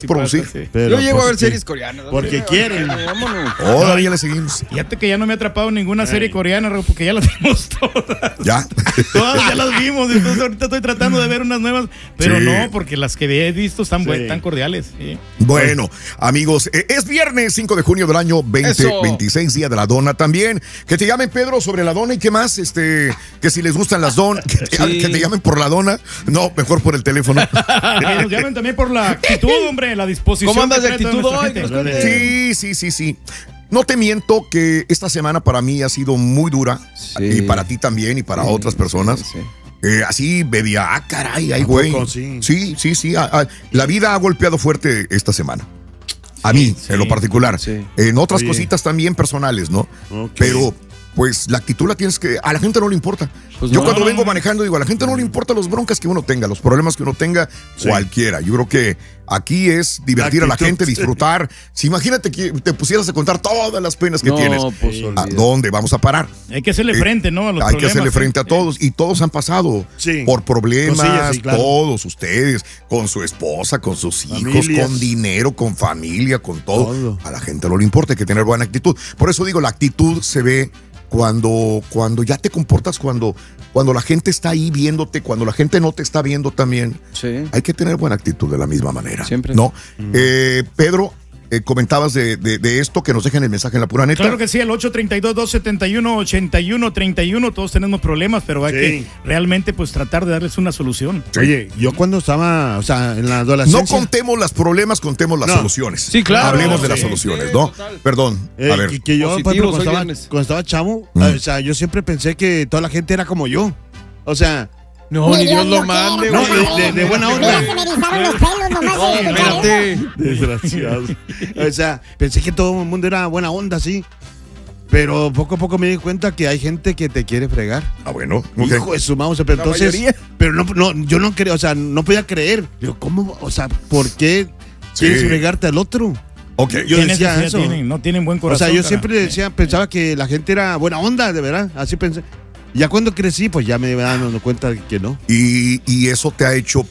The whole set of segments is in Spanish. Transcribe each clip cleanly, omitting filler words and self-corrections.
producir. Sí. Pero yo llego a ver ¿qué? series coreanas. Porque quieren. Vámonos. Todavía le seguimos. Fíjate que ya no me ha atrapado ninguna serie coreana, Raúl, porque ya las vimos todas. Ya. Todas ya las vimos. Entonces ahorita estoy tratando de ver unas nuevas, pero Sí. no, porque las que he visto están, Sí. tan cordiales. Sí. Bueno, amigos, es viernes 5 de junio del año 2026, Día de la Dona también. Que te llamen, Pedro, sobre la dona y qué más, que si les gustan las donas, que te llamen por la dona. No, mejor por el teléfono. Que nos llamen también por la actitud, hombre, la disposición. ¿Cómo andas de que trae actitud toda hoy? nuestra gente. Sí. No te miento que esta semana para mí ha sido muy dura. Sí. Y para ti también y para otras personas. Sí. Así bebía, caray, ay, ¿A güey. poco? Sí. Sí. La vida ha golpeado fuerte esta semana. A mí, en lo particular. Sí. En otras Oye. cositas también personales, ¿no? Ok. Pero, pues, la actitud la tienes que... A la gente no le importa. Pues Yo no. cuando vengo manejando digo, a la gente no le importa los broncas que uno tenga, los problemas que uno tenga, Sí. cualquiera. Yo creo que aquí es divertir a la actitud, gente, sí. disfrutar. Si imagínate que te pusieras a contar todas las penas que No, tienes. pues, ¿A olvídate. dónde vamos a parar? Hay que hacerle frente, ¿no? A los Hay que problemas, hacerle frente a sí. todos. Y todos han pasado Sí. por problemas, Cosillas, sí, claro. todos ustedes, con su esposa, con sus hijos, Familias. con dinero, con familia, con todo. Todo. A la gente no le importa, hay que tener buena actitud. Por eso digo, la actitud se ve cuando ya te comportas, cuando la gente está ahí viéndote, cuando la gente no te está viendo también. Sí. Hay que tener buena actitud de la misma manera. Siempre. ¿No? Pedro, comentabas de esto, que nos dejen el mensaje en la pura neta. Claro que sí, el 832-271-8131. Todos tenemos problemas, pero hay Sí. que realmente pues tratar de darles una solución. Oye, yo cuando estaba, o sea, en la No adolescencia. contemos los problemas, contemos las No. soluciones. Sí, claro. Hablemos de Sí, las soluciones, sí, ¿no? total. Perdón. A ver. que yo, por Positivo, ejemplo, soy viernes. cuando estaba chavo, Mm. o sea, yo siempre pensé que toda la gente era como yo. O sea, No, ni Dios lo mande, no, güey. de buena Mira, onda. se me erizaron los pelos nomás de escuchar eso. Espérate. Desgraciado. O sea, pensé que todo el mundo era buena onda, sí. Pero poco a poco me di cuenta que hay gente que te quiere fregar. Ah, bueno. ok. Hijo de su mouse, pero La entonces. mayoría. Pero no, yo no creo, o sea, no podía creer. Digo, ¿cómo? O sea, ¿por qué quieres Sí. fregarte al otro? Ok. Yo ¿Qué decía necesidad eso. tienen? No tienen buen O corazón. sea, yo cara. siempre decía, pensaba que la gente era buena onda, de verdad. Así pensé. Ya cuando crecí, pues ya me iba dando cuenta de que no. Y eso te ha hecho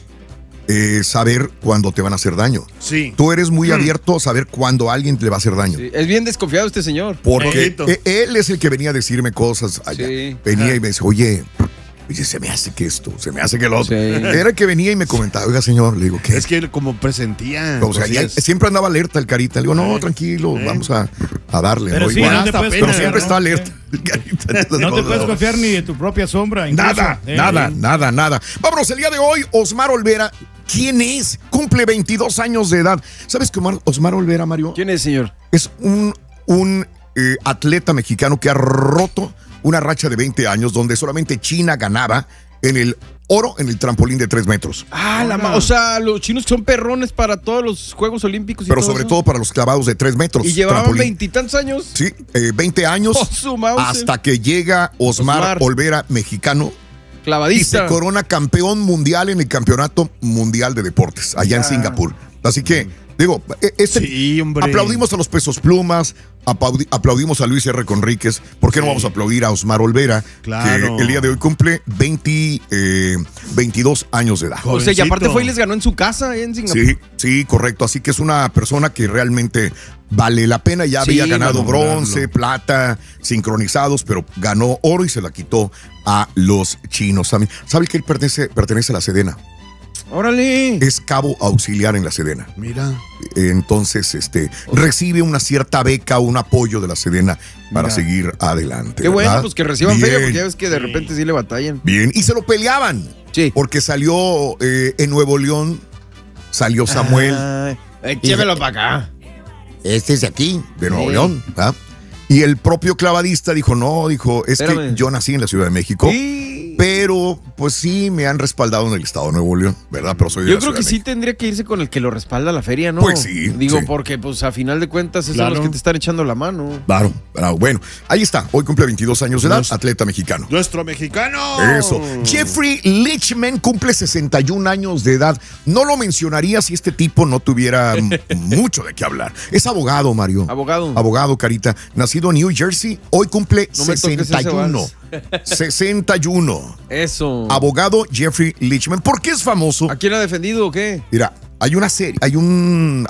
saber cuándo te van a hacer daño. Sí. Tú eres muy abierto a saber cuándo a alguien le va a hacer daño. Sí, es bien desconfiado este señor. Porque Poquito. él es el que venía a decirme cosas allá. Sí. Venía y me decía, oye, se me hace que esto, se me hace que lo otro. Sí. Era el que venía y me comentaba, oiga, señor, le digo, ¿qué? Es que él como presentía. O sea, ya siempre andaba alerta el Carita. Le digo, no, tranquilo, vamos a darle. Pero ¿no? sí, Igual, no te hasta puedes pena, pero siempre confiar, está ¿no? alerta. el Carita en estas No te cosas. puedes confiar ni de tu propia sombra. incluso. Nada. Vámonos, el día de hoy, Osmar Olvera. ¿Quién es? Cumple 22 años de edad. ¿Sabes que Osmar Olvera, Mario? ¿Quién es, señor? Es un atleta mexicano que ha roto una racha de 20 años donde solamente China ganaba en el oro en el trampolín de 3 metros. O sea, los chinos son perrones para todos los Juegos Olímpicos y Pero todo sobre eso. todo para los clavados de 3 metros. Y llevaban trampolín. veintitantos años. Sí, 20 años Oh, su mouse. hasta que llega Osmar Olvera, mexicano, y se Clavadista. corona campeón mundial en el Campeonato Mundial de Deportes, allá en Singapur. Así que, digo, Sí, hombre. aplaudimos a los pesos plumas, aplaudimos a Luis R. Conríquez. ¿Por qué no vamos a aplaudir a Osmar Olvera? Claro. Que el día de hoy cumple 22 años de edad. O sea, y Jovencito. aparte fue y les ganó en su casa, en Singapur. Sí, correcto. Así que es una persona que realmente vale la pena. Ya Sí, había ganado valorarlo. bronce, plata, sincronizados, pero ganó oro y se la quitó a los chinos también. ¿Sabe que él pertenece a la Sedena? Órale. Es cabo auxiliar en la Sedena. Mira. Entonces, recibe una cierta beca, un apoyo de la Sedena para seguir adelante. Qué bueno, ¿verdad? pues que reciban Bien, feria, porque ya ves que de repente sí le batallan. Bien, y se lo peleaban. Sí. Porque salió en Nuevo León, salió Samuel. Échemelo para acá. Este es de aquí, de Nuevo Sí. León. ¿verdad? Y el propio clavadista dijo, es Espérame. que yo nací en la Ciudad de México, Sí. pero pues sí me han respaldado en el estado de Nuevo León, ¿verdad? Pero soy de Yo la creo Ciudad que de sí México. tendría que irse con el que lo respalda la feria, ¿no? Pues sí, Digo, sí. porque pues a final de cuentas esos Claro. son los que te están echando la mano. Claro, bueno, ahí está, hoy cumple 22 años de edad, Nuestro- atleta mexicano. Nuestro mexicano. Eso. Jeffrey Lichman cumple 61 años de edad. No lo mencionaría si este tipo no tuviera mucho de qué hablar. Es abogado, Mario. Abogado. Abogado, Carita. Nacido en New Jersey. Hoy cumple No me toques ese 61. vals. 61. Eso. Abogado Jeffrey Lichman. ¿Por qué es famoso? ¿A quién ha defendido o qué? Mira, hay una serie, hay